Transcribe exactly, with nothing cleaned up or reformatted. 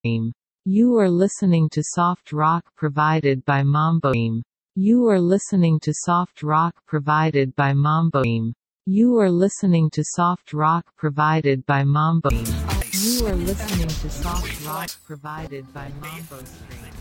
You are listening to soft rock provided by Mambo. You are listening to soft rock provided by Mambo. You are listening to soft rock provided by Mambo. You are listening to soft rock provided by Mambo Stream.